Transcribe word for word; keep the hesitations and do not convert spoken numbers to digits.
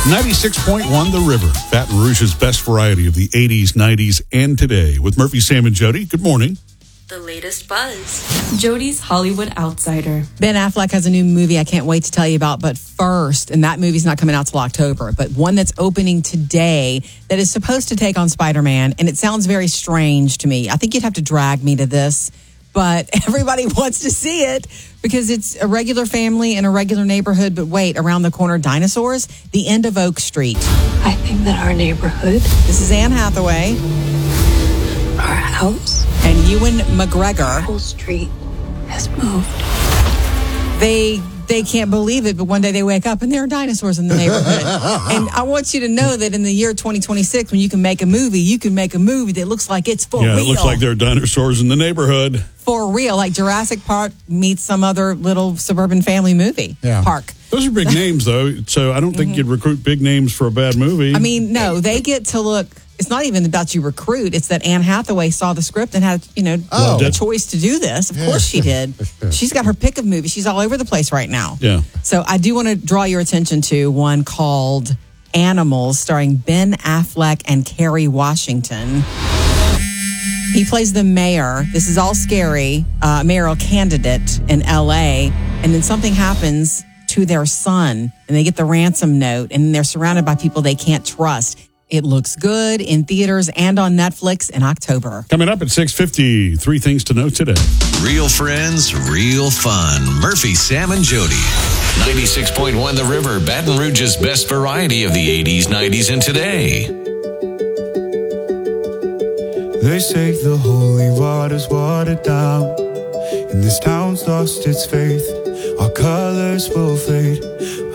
ninety-six point one The River, Baton Rouge's best variety of the eighties, nineties, and today. With Murphy, Sam, and Jody. Good morning. The latest buzz. Jody's Hollywood Outsider. Ben Affleck has a new movie I can't wait to tell you about, but first, and that movie's not coming out till October, but one that's opening today that is supposed to take on Spider-Man, and it sounds very strange to me. I think you'd have to drag me to this, but everybody wants to see it because it's a regular family in a regular neighborhood, but wait, around the corner, dinosaurs, the end of Oak Street. I think that our neighborhood, This is Anne Hathaway our house, and Ewan McGregor. whole street has moved. They they can't believe it, but one day they wake up and there are dinosaurs in the neighborhood. And I want you to know that in the year twenty twenty-six, when you can make a movie, you can make a movie that looks like it's for yeah, real. it looks like there are dinosaurs in the neighborhood. For real, like Jurassic Park meets some other little suburban family movie Yeah. park. Those are big names, though, so I don't think you'd recruit big names for a bad movie. I mean, no, they get to look. It's not even about you recruit. It's that Anne Hathaway saw the script and had, you know, Oh. a choice to do this. Of course she did. She's got her pick of movies. She's all over the place right now. Yeah. So I do want to draw your attention to one called Animals, starring Ben Affleck and Kerry Washington. He plays the mayor. This is all scary. Uh, mayoral candidate in L A. And then something happens to their son, and they get the ransom note, and they're surrounded by people they can't trust. It looks good in theaters and on Netflix in October. Coming up at six fifty, three things to know today. Real friends, real fun. Murphy, Sam, and Jody. ninety-six point one The River, Baton Rouge's best variety of the eighties, nineties, and today. They say the holy water's watered down, and this town's lost its faith. Our colors will fade.